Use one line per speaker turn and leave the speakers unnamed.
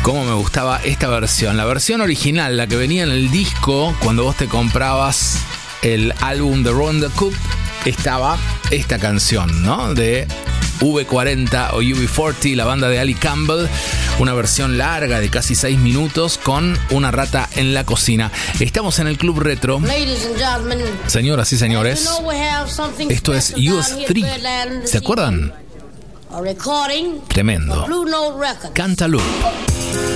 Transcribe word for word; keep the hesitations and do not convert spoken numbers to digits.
Cómo me gustaba esta versión. La versión original, la que venía en el disco, cuando vos te comprabas el álbum de Ronda Coop, estaba esta canción, ¿no? De V cuarenta o U B cuarenta, la banda de Ali Campbell. Una versión larga de casi seis minutos con una rata en la cocina. Estamos en el Club Retro. Señoras y señores, esto es U S tres. ¿Se acuerdan? Tremendo. Cantaloupe.